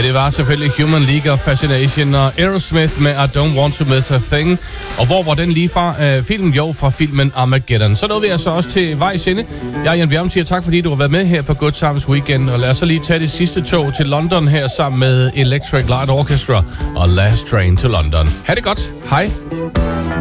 Ja, det var selvfølgelig Human League of Fascination og Aerosmith med I Don't Want To Miss A Thing. Og hvor var den lige fra filmen? Jo, fra filmen Armageddon. Så nåede vi altså også til vejs ende. Jeg, Jan Bjerg, siger tak, fordi du har været med her på Good Times Weekend. Og lad os så lige tage det sidste tog til London her sammen med Electric Light Orchestra og Last Train to London. Ha' det godt. Hej.